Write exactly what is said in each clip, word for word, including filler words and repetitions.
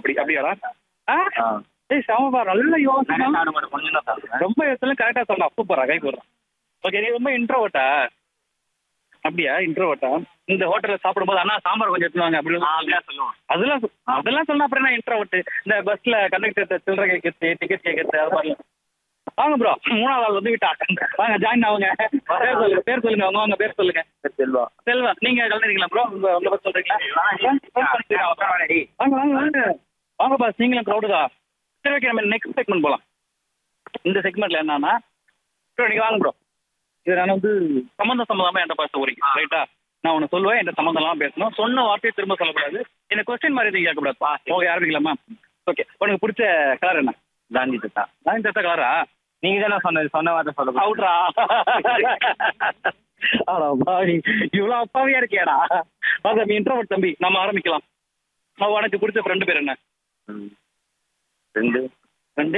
அப்படி அப்படியாடா? ஆ ஆ ஏய் செமப்பா, நல்ல யோசனை. சாப்பிட மாட்டேன், கொஞ்சம் தான் சாப்பிடுவேன். ரொம்ப யோசனை கரெக்டாக சொல்லலாம். சூப்பரா, கை போடுறோம். ஓகே, நீ ரொம்ப இன்ட்ரோவர்ட்டா? அப்படியா, இன்ட்ரோவர்ட்டா? இந்த ஹோட்டலில் சாப்பிடும்போது அண்ணா சாம்பார் கொஞ்சம் எடுத்துவாங்க அப்படி ஆ, அப்படிதான் சொல்லுவேன். அதெல்லாம் சொ- அதெல்லாம் சொன்னா அப்புறம் என்ன இன்ட்ரோவர்ட்? இந்த பஸ்ல கண்டக்டர் சில்லறை கேட்கறது, டிக்கெட் கேட்கறது, அது மாதிரி. வாங்க ப்ரோ, மூணாவது ஆள் வந்து விட்டா. வாங்க ஜாயின் ஆகுங்க. பேர் சொல்லுங்க, பேர் சொல்லுங்க, உங்க உங்க பேர் சொல்லுங்க. சரி, செல்வா. செல்வா, நீங்க கலந்துறீங்களா ப்ரோ? உங்க உங்க பஸ் சொல்றீங்களா? வாங்க வாங்க வாங்க வாங்க பாஸ், நீங்களும் க்ரௌடு தான். சரி ஓகே, நம்ம நெக்ஸ்ட் செக்மெண்ட் போகலாம். இந்த செக்மெண்ட்ல என்னன்னா, ப்ரோ நீங்க வாங்க ப்ரோ. இது நான் வந்து சம்மந்த சம்மந்தமா என்கிட்ட பேச போறீங்க ரைட்டா? நான் ஒன்று சொல்லுவேன், என்கிட்ட சம்மந்தம்லாம் பேசணும். சொன்ன வார்த்தையை திரும்ப சொல்லக்கூடாது. எனக்கு கொஸ்டின் மாதிரி எதுவும் கேட்கக்கூடாதுப்பா. ஓகே, ஆரம்பிக்கலாமா? ஓகே, உனக்கு பிடிச்ச கலர் என்ன? காந்தி தாத்தா. நான் தத்த கலரா? நீங்க தானே சொன்னது, சொன்ன வார்த்தை சொல்ல அவுட்ரா. ஆடா பாவி, இவ்வளோ அப்பாவியா இருக்கியாடா. அதான் இன்ட்ரோவர்ட் தம்பி, நம்ம ஆரம்பிக்கலாம். அவ உனக்கு பிடிச்ச ஃப்ரெண்டு பேர் என்ன? ரெண்டு ஃப்ரெண்டு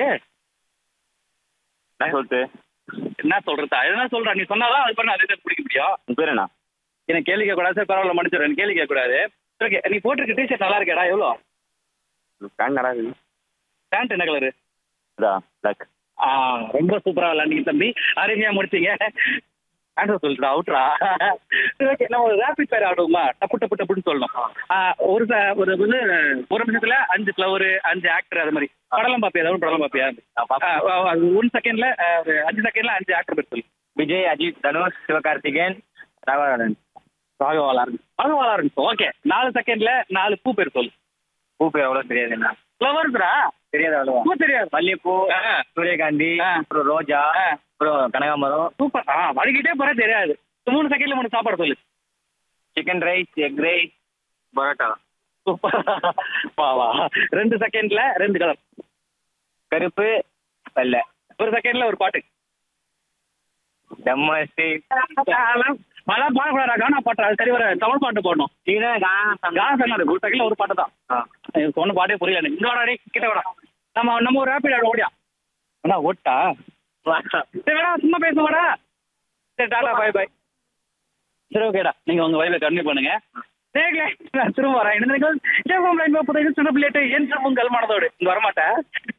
என்ன சொல்லிட்டு என்ன சொல்றதா? எதனா சொல்றா, நீ சொன்னாதான் அது பண்ண அதே பிடிக்க முடியும். உன் பேர் என்ன? எனக்கு கேள்வி கேட்கக்கூடாது சார், பரவாயில்ல மன்னிச்சிடுறேன், எனக்கு கேள்வி கேட்கக்கூடாது. ஓகே, நீ போட்டிருக்க டிஷர்ட் நல்லா இருக்கேடா, எவ்வளோ? பேண்ட் நல்லா இருக்கு. பேண்ட் என்ன கலரு? இதா பிளாக். ஆ ரொம்ப சூப்பராக விளாண்டிங்க தம்பி, அருமையாக முடிச்சிங்க. ஆன்சர் சொல்லிட்டா அவுட்ரா. ஓகே, நம்ம ஒரு ரேபிட் ஃபயர் ஆடுவோமா? டப்பு டப்பு டப்புன்னு சொல்லணும். ஆ, ஒரு ச ஒரு வந்து ஒரு நிமிஷத்துல அஞ்சு ஃப்ளவர், அஞ்சு ஆக்டர், அது மாதிரி. படலாம் பார்ப்பியா? ஏதாவது படலாம் பார்ப்பியா? நான் பார்ப்பேன். ஒன் செகண்ட்ல அஞ்சு செகண்ட்ல அஞ்சு ஆக்டர் பேர் சொல்லு. விஜய், அஜித், தனுஷ், சிவகார்த்திகேயன், ராகவன். ராகவாலாரன். ராகவாலாரன். ஓகே, நாலு செகண்ட்ல நாலு பூ பேர் சொல்லு. பூ பேர் அவ்வளோ தெரியாது என்ன? ஃப்ளவர்ஸ்ரா? தெரியாது அவ்வளோ. பூ தெரியாது. மல்லிகைப்பூ, ஆ, சூரியகாந்தி, ஆ. அப்புறம் ரோஜா, ஆ. அப்புறம் கனகாமரம், சூப்பர். ஆ, வடிக்கிட்டே போற தெரியாது. மூணு செகண்ட்ல மூணு சாப்பாடு சொல்லு. Chicken rice, egg rice, parotta. Super. வா வா, ரெண்டு செகண்ட்ல ரெண்டு கலர். கருப்பு, வெள்ளை. ஒரு செகண்ட்ல ஒரு பாட்டு. டம்மஸ்டி. அதான் பாடக்கூடாதா? கானா பாட்டு, அது சரி வர தமிழ் பாட்டு போடணும். கானா சொன்னாரு, ஒரு செகண்ட்ல ஒரு பாட்டு தான். எனக்கு சொன்ன பாட்டே புரியல எனக்கு. இங்க வாடா டேய், கிட்ட வாடா. நம்ம நம்ம ஒரு ரேபிட் ஆட ஓடியா? அண்ணா ஓட்டா? சரி வேடா, சும்மா பேச வாடா. சரி டாடா, பை பை. சரி ஓகேடா, நீங்க உங்க வைபை கண்டினியூ பண்ணுங்க. சரிங்களே, நான் திரும்ப வரேன். என்ன புதைகள் சின்ன பிள்ளைட்டு என் உங்கள் மனதோடு இங்க வரமாட்டேன்.